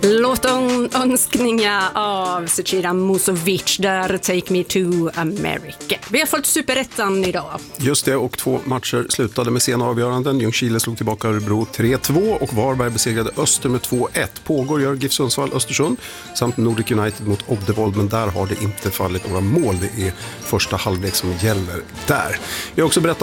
Låtönskningar av Zecira Musovic där Take Me to America. Vi har fått superettan idag. Just det, och 2 matcher slutade med sena avgöranden. Ljungskile slog tillbaka Örebro 3-2 och Varberg besegrade Öster med 2-1. Pågår gör GIF Sundsvall Östersund samt Nordic United mot Oddevold, men där har det inte fallit några mål. Det är första halvlek som gäller där. Vi har också berättat